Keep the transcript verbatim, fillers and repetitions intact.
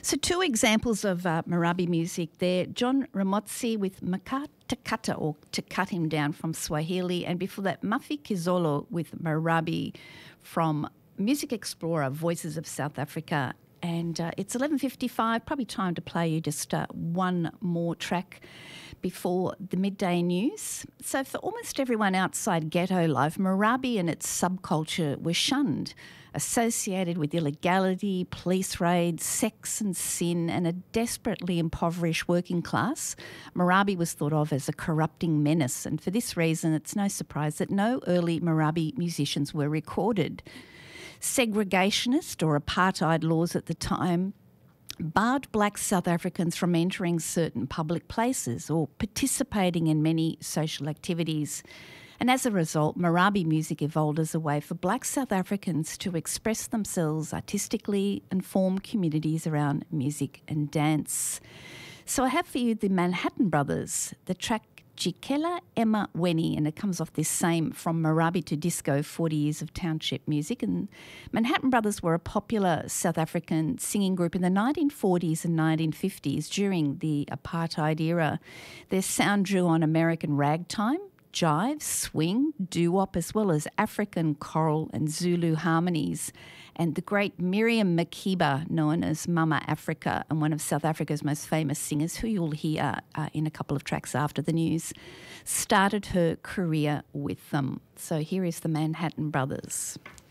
So two examples of uh, Marabi music there. John Ramotsi with Maka Takata, or To Cut Him Down, from Swahili, and before that Mafi Kizolo with Marabi from Music Explorer, Voices of South Africa. And uh, it's eleven fifty-five, probably time to play you just uh, one more track before the midday news. So for almost everyone outside ghetto life, Marabi and its subculture were shunned, associated with illegality, police raids, sex and sin, and a desperately impoverished working class. Marabi was thought of as a corrupting menace, and for this reason it's no surprise that no early Marabi musicians were recorded. Segregationist or apartheid laws at the time barred black South Africans from entering certain public places or participating in many social activities. And as a result, Marabi music evolved as a way for black South Africans to express themselves artistically and form communities around music and dance. So I have for you the Manhattan Brothers, the track Jikela Emma Weni, and it comes off this same From Marabi to Disco, forty years of township music. And Manhattan Brothers were a popular South African singing group in the nineteen forties and nineteen fifties during the apartheid era. Their sound drew on American ragtime, jive, swing, doo-wop, as well as African choral and Zulu harmonies. And the great Miriam Makeba, known as Mama Africa and one of South Africa's most famous singers, who you'll hear uh, in a couple of tracks after the news, started her career with them. So here is the Manhattan Brothers.